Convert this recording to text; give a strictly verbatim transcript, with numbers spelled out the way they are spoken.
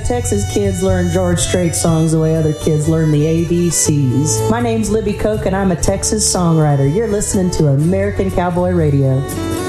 Texas kids learn George Strait songs the way other kids learn the A B Cs. My name's Libby Koch, and I'm a Texas songwriter. You're listening to American Cowboy Radio.